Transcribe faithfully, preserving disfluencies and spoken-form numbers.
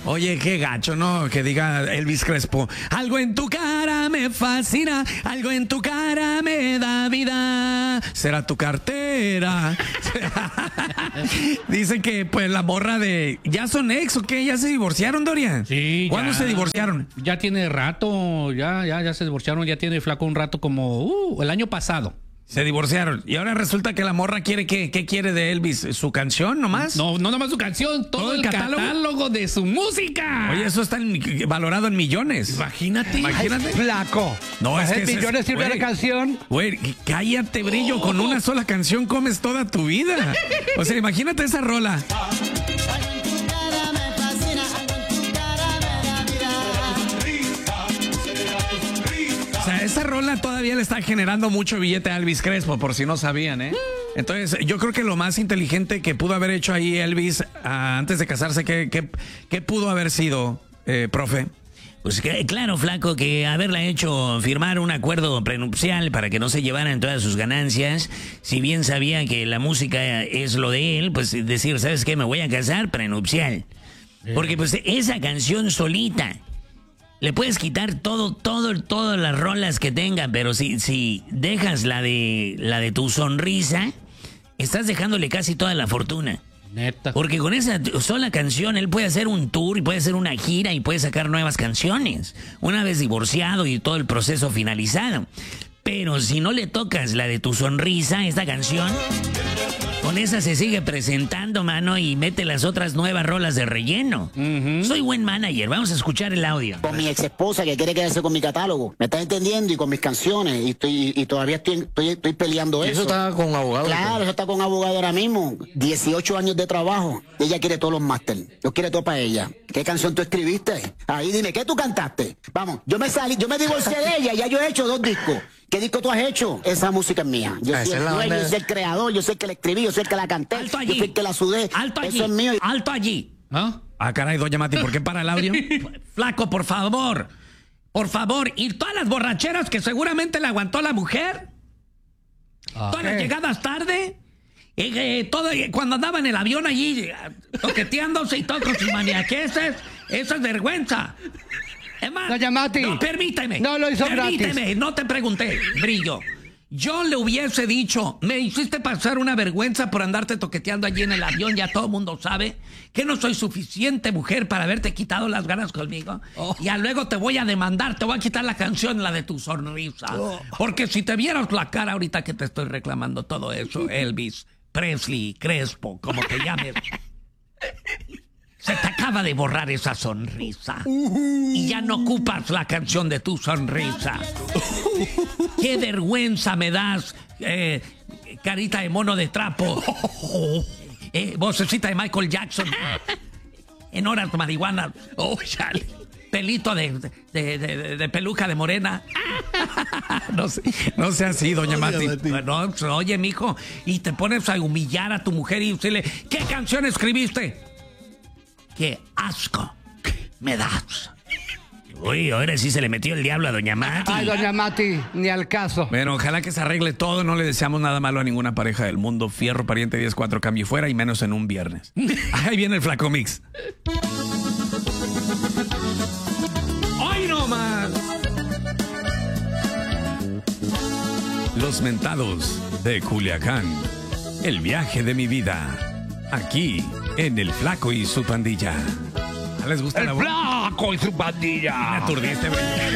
Oye, qué gacho, ¿no? Que diga Elvis Crespo. Algo en tu cara me fascina, algo en tu cara me da vida. Será tu cartera. Dicen que, pues, la morra de... ¿Ya son ex o qué? ¿Ya se divorciaron, Dorian? Sí. ¿Cuándo ya, se divorciaron? Ya tiene rato, ya, ya, ya se divorciaron, ya tiene Flaco un rato como uh, el año pasado. Se divorciaron. Y ahora resulta que la morra quiere que, ¿qué quiere de Elvis? ¿Su canción nomás? No, no nomás su canción, todo, ¿Todo el el catálogo? catálogo? de su música. Oye, eso está en- valorado en millones. Imagínate. Imagínate. Flaco. No, es que ese es- millones sirve güey. la canción. Güey, cállate, Brillo. Con una sola canción comes toda tu vida. O sea, imagínate esa rola. O sea, esa rola todavía le está generando mucho billete a Elvis Crespo, por si no sabían, ¿eh? Entonces, yo creo que lo más inteligente que pudo haber hecho ahí Elvis ah, antes de casarse, ¿qué, qué, qué pudo haber sido, eh, profe? Pues que- claro, Flaco, que haberla hecho firmar un acuerdo prenupcial para que no se llevaran todas sus ganancias, si bien sabía que la música es lo de él, pues decir, ¿sabes qué? Me voy a casar prenupcial. Porque pues esa canción solita, le puedes quitar todo, todo, todas las rolas que tenga, pero si, si dejas la de, la de tu sonrisa, estás dejándole casi toda la fortuna. Neta. Porque con esa sola canción él puede hacer un tour y puede hacer una gira y puede sacar nuevas canciones. Una vez divorciado y todo el proceso finalizado. Pero si no le tocas la de tu sonrisa, esta canción, con esa se sigue presentando, mano, y mete las otras nuevas rolas de relleno. Soy buen manager, vamos a escuchar el audio. Con mi ex esposa que quiere quedarse con mi catálogo. ¿Me estás entendiendo? Y con mis canciones. Y estoy y todavía estoy, estoy, estoy peleando eso. Eso está con abogado. Claro, eso está con abogado ahora mismo. dieciocho años de trabajo. Ella quiere todos los máster. Yo quiero todo para ella. ¿Qué canción tú escribiste? Ahí dime, ¿qué tú cantaste? Vamos, yo me salí, yo me divorcié de ella. Ya yo he hecho dos discos. ¿Qué disco tú has hecho? Esa música es mía. Yo Ah, soy esa el es la dueño, banda- yo soy el creador, yo soy el que la escribí, yo soy el que la canté. Alto Yo allí. soy el que la sudé. Alto allí. Eso es mío. Alto allí. ¿Ah? Ah, caray, doña Mati, ¿por qué para el audio? Flaco, por favor. Por favor. Y todas las borracheras que seguramente le aguantó la mujer. Todas las ¿Qué? llegadas tarde. eh, eh, todo, eh, cuando andaba en el avión allí, eh, toqueteándose y todo con sus maniaqueses. Eso es vergüenza. Es más, Doña Mati. no, permíteme. No lo hizo gratis. Permíteme, no te pregunté, Brillo. Yo le hubiese dicho, me hiciste pasar una vergüenza por andarte toqueteando allí en el avión, ya todo el mundo sabe que no soy suficiente mujer para haberte quitado las ganas conmigo. Ya luego te voy a demandar, te voy a quitar la canción, la de tu sonrisa. Porque si te vieras la cara ahorita que te estoy reclamando todo eso, Elvis Presley, Crespo, como te llames, se te acaba de borrar esa sonrisa. Y ya no ocupas la canción de tu sonrisa. ¡Qué vergüenza me das, eh, carita de mono de trapo! Eh, vocecita de Michael Jackson. En horas de marihuana. Oh, chale. Pelito de, de, de, de peluca de morena. No sé, no sea así, doña Mati. Bueno, oye, mijo, y te pones a humillar a tu mujer y decirle, ¿qué canción escribiste? ¡Qué asco me das! Uy, ahora sí se le metió el diablo a doña Mati. Ay, doña Mati, ni al caso. Bueno, ojalá que se arregle todo. No le deseamos nada malo a ninguna pareja del mundo. Fierro, pariente, diez cuatro, cambio fuera y menos en un viernes. Ahí viene el Flaco Mix. ¡Ay, no más! Los mentados de Culiacán. El viaje de mi vida. Aquí, en el Flaco y su pandilla. ¿Les gusta El la voz? Flaco y su pandilla. Me aturdiste, Brillo.